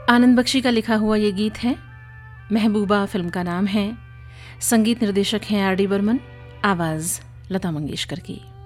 आनंद बख्शी का लिखा हुआ ये गीत है। महबूबा फिल्म का नाम है। संगीत निर्देशक हैं आर डी बर्मन, आवाज़ लता मंगेशकर की।